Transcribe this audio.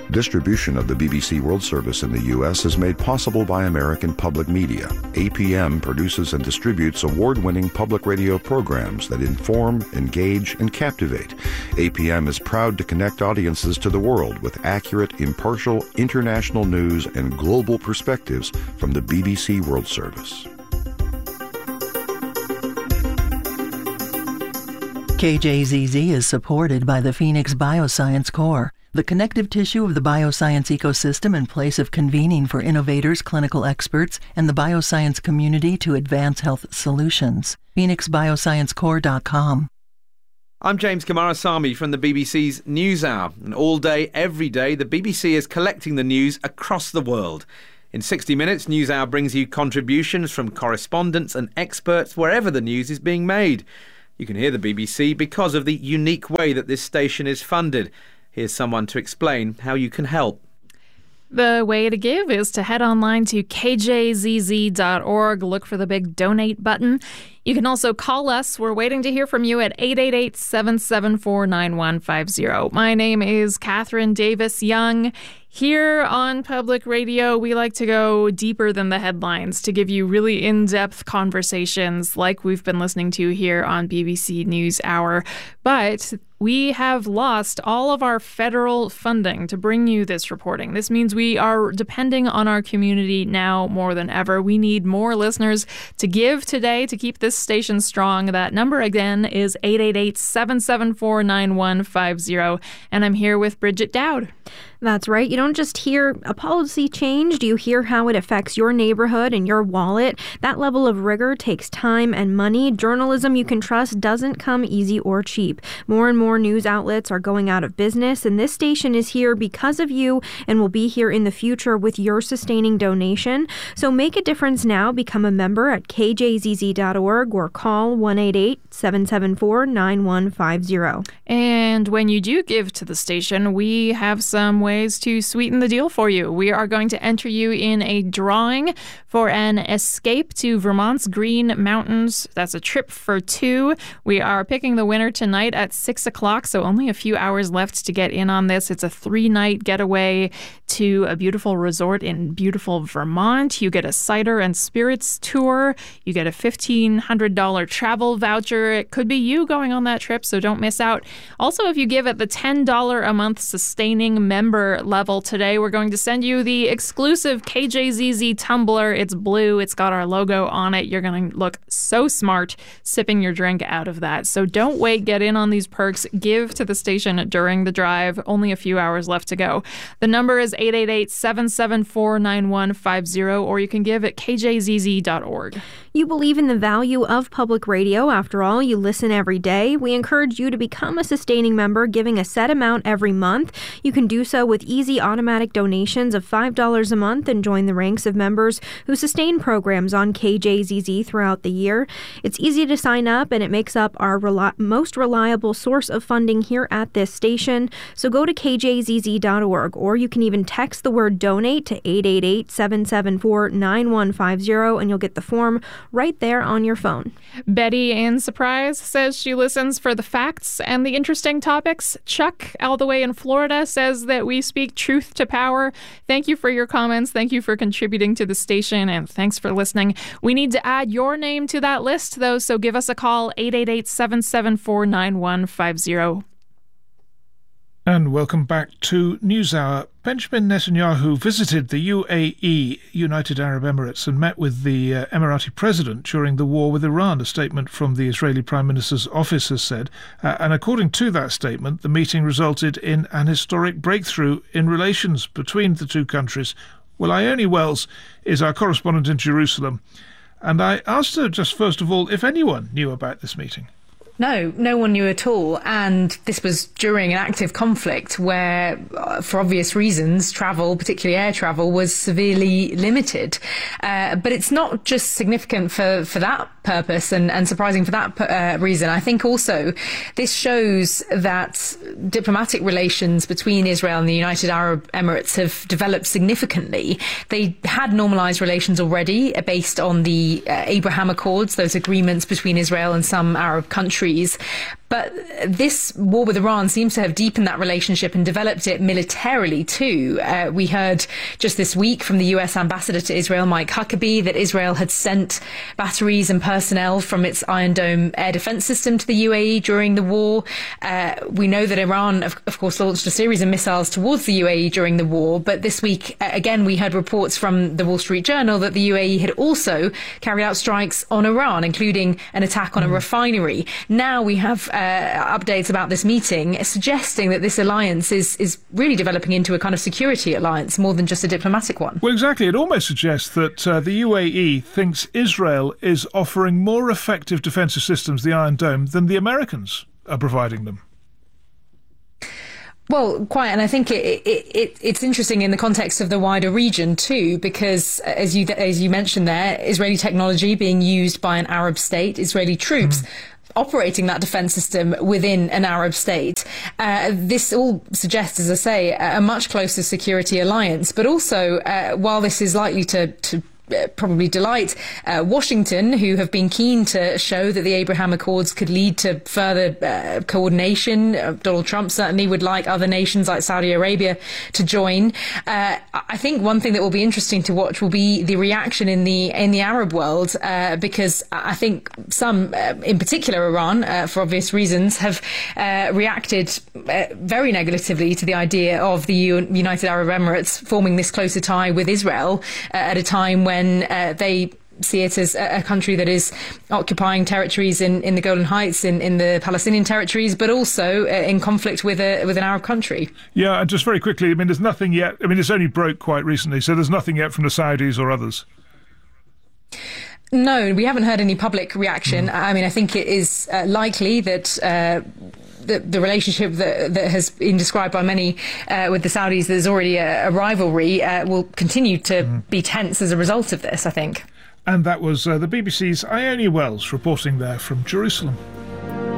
Distribution of the BBC World Service in the U.S. is made possible by American Public Media. APM produces and distributes award-winning public radio programs that inform, engage, and captivate. APM is proud to connect audiences to the world with accurate, impartial, international news and global perspectives from the BBC World Service. KJZZ is supported by the Phoenix Bioscience Core, the connective tissue of the bioscience ecosystem and place of convening for innovators, clinical experts, and the bioscience community to advance health solutions. PhoenixBioscienceCore.com. I'm James Kamarasamy from the BBC's NewsHour, and all day, every day, the BBC is collecting the news across the world. In 60 Minutes, NewsHour brings you contributions from correspondents and experts wherever the news is being made. You can hear the BBC because of the unique way that this station is funded. Here's someone to explain how you can help. The way to give is to head online to kjzz.org, look for the big donate button. You can also call us. We're waiting to hear from you at 888-774-9150. My name is Catherine Davis-Young. Here on Public Radio, we like to go deeper than the headlines to give you really in-depth conversations like we've been listening to here on BBC NewsHour. But we have lost all of our federal funding to bring you this reporting. This means we are depending on our community now more than ever. We need more listeners to give today to keep this station strong. That number again is 888-774-9150. And I'm here with Bridget Dowd. That's right. You don't just hear a policy change. Do you hear how it affects your neighborhood and your wallet? That level of rigor takes time and money. Journalism you can trust doesn't come easy or cheap. More and more news outlets are going out of business, and this station is here because of you and will be here in the future with your sustaining donation. So make a difference now. Become a member at kjzz.org or call 1-888-774-9150. And when you do give to the station, we have some ways to sweeten the deal for you. We are going to enter you in a drawing for an escape to Vermont's Green Mountains. That's a trip for two. We are picking the winner tonight at 6 o'clock, so only a few hours left to get in on this. It's a 3-night getaway to a beautiful resort in beautiful Vermont. You get a cider and spirits tour. You get a $1,500 travel voucher. It could be you going on that trip, so don't miss out. Also, if you give at the $10 a month sustaining member level today, we're going to send you the exclusive KJZZ tumbler. It's blue. It's got our logo on it. You're going to look so smart sipping your drink out of that. So don't wait. Get in on these perks. Give to the station during the drive. Only a few hours left to go. The number is 888-774-9150, or you can give at kjzz.org. You believe in the value of public radio. After all, you listen every day. We encourage you to become a sustaining member, giving a set amount every month. You can do so with easy automatic donations of $5 a month and join the ranks of members who sustain programs on KJZZ throughout the year. It's easy to sign up, and it makes up our most reliable source of funding here at this station. So go to kjzz.org, or you can even text the word donate to 888-774-9150, and you'll get the form right there on your phone. Betty in Surprise says she listens for the facts and the interesting topics. Chuck, all the way in Florida, says that we speak truth to power. Thank you for your comments. Thank you for contributing to the station, and thanks for listening. We need to add your name to that list, though, so give us a call, 888-774-9150. And welcome back to NewsHour. Benjamin Netanyahu visited the UAE, United Arab Emirates, and met with the Emirati president during the war with Iran, a statement from the Israeli Prime Minister's office has said. And according to that statement, the meeting resulted in an historic breakthrough in relations between the two countries. Well, Ione Wells is our correspondent in Jerusalem, and I asked her just first of all if anyone knew about this meeting. No one knew at all. And this was during an active conflict where, for obvious reasons, travel, particularly air travel, was severely limited. But it's not just significant for that purpose and surprising for that reason. I think also this shows that diplomatic relations between Israel and the United Arab Emirates have developed significantly. They had normalized relations already based on the Abraham Accords, those agreements between Israel and some Arab countries. But this war with Iran seems to have deepened that relationship and developed it militarily too. We heard just this week from the US ambassador to Israel, Mike Huckabee, that Israel had sent batteries and personnel from its Iron Dome air defense system to the UAE during the war. We know that Iran, of course, launched a series of missiles towards the UAE during the war. But this week, again, we heard reports from the Wall Street Journal that the UAE had also carried out strikes on Iran, including an attack on a refinery. Now we have updates about this meeting suggesting that this alliance is really developing into a kind of security alliance more than just a diplomatic one. Well, exactly. It almost suggests that the UAE thinks Israel is offering more effective defensive systems, the Iron Dome, than the Americans are providing them. Well, quite, and I think it's interesting in the context of the wider region too, because as you mentioned there, Israeli technology being used by an Arab state, Israeli troops operating that defense system within an Arab state. This all suggests, as I say, a much closer security alliance. But also, while this is likely to probably delight Washington, who have been keen to show that the Abraham Accords could lead to further coordination. Donald Trump certainly would like other nations like Saudi Arabia to join. I think one thing that will be interesting to watch will be the reaction in the Arab world, because I think some, in particular Iran, for obvious reasons, have reacted very negatively to the idea of the United Arab Emirates forming this closer tie with Israel at a time when they see it as a country that is occupying territories in the Golan Heights, in the Palestinian territories, but also in conflict with an Arab country. Yeah, and just very quickly, I mean, there's nothing yet. I mean, it's only broke quite recently, so there's nothing yet from the Saudis or others. No, we haven't heard any public reaction. I mean, I think it is likely that the relationship that has been described by many with the Saudis, there's already a rivalry, will continue to be tense as a result of this, I think. And that was the BBC's Ione Wells reporting there from Jerusalem.